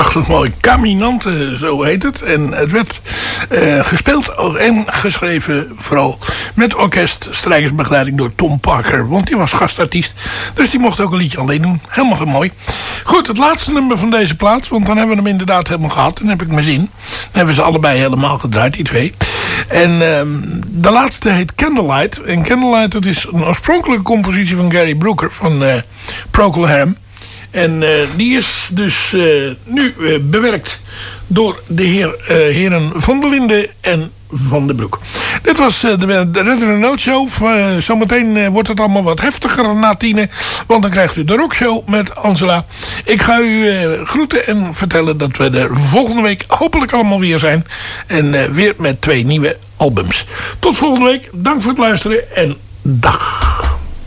prachtig mooi. Caminante, zo heet het. En het werd gespeeld en geschreven vooral met orkest, strijkersbegeleiding door Tom Parker. Want die was gastartiest. Dus die mocht ook een liedje alleen doen. Helemaal mooi. Goed, het laatste nummer van deze plaats. Want dan hebben we hem inderdaad helemaal gehad. Dan heb ik mijn zin. Dan hebben we ze allebei helemaal gedraaid, die twee. En de laatste heet Candlelight. En Candlelight, dat is een oorspronkelijke compositie van Gary Brooker van Procol Harum. En die is dus nu bewerkt door de heren Van der Linden en Van den Broek. Dit was de Red Renault Show. Zometeen wordt het allemaal wat heftiger na 10. Want dan krijgt u de Rock Show met Angela. Ik ga u groeten en vertellen dat we er volgende week hopelijk allemaal weer zijn. En weer met 2 nieuwe albums. Tot volgende week. Dank voor het luisteren en dag.